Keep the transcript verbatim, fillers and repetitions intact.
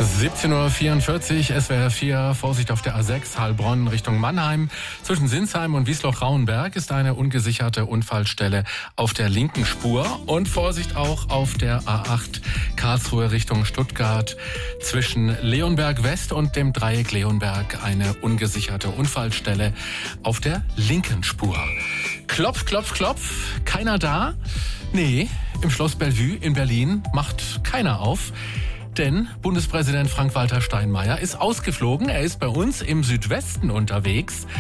siebzehn Uhr vierundvierzig, S W R vier, Vorsicht auf der A sechs, Heilbronn Richtung Mannheim. Zwischen Sinsheim und Wiesloch-Rauenberg ist eine ungesicherte Unfallstelle auf der linken Spur. Und Vorsicht auch auf der A acht, Karlsruhe Richtung Stuttgart. Zwischen Leonberg West und dem Dreieck Leonberg eine ungesicherte Unfallstelle auf der linken Spur. Klopf, klopf, klopf, keiner da? Nee, im Schloss Bellevue in Berlin macht keiner auf. Denn Bundespräsident Frank-Walter Steinmeier ist ausgeflogen. Er ist bei uns im Südwesten unterwegs.